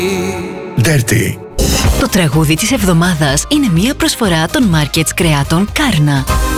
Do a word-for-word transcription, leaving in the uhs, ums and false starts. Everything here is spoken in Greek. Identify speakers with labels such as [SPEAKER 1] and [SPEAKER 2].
[SPEAKER 1] Dirty.
[SPEAKER 2] Το τραγούδι της εβδομάδας είναι μία προσφορά των Markets Κρεάτων Κάρνα.